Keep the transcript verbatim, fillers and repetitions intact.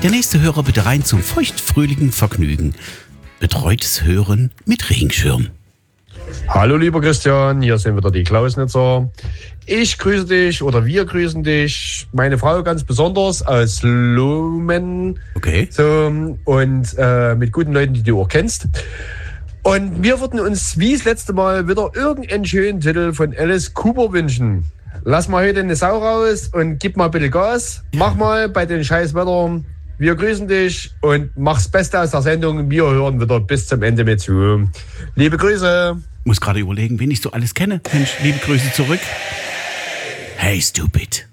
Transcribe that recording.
Der nächste Hörer bitte rein zum feuchtfröhlichen Vergnügen. Betreutes Hören mit Regenschirm. Hallo lieber Christian, hier sind wieder die Klausnitzer. Ich grüße dich oder wir grüßen dich, meine Frau ganz besonders aus Lumen. Okay. So, und äh, mit guten Leuten, die du auch kennst. Und wir würden uns wie das letzte Mal wieder irgendeinen schönen Titel von Alice Cooper wünschen. Lass mal heute eine Sau raus und gib mal ein bisschen Gas. Mach mal bei den scheiß Wetter. Wir grüßen dich und mach's Beste aus der Sendung. Wir hören wieder bis zum Ende mit zu. Liebe Grüße. Muss gerade überlegen, wen ich so alles kenne. Mensch, liebe Grüße zurück. Hey, stupid.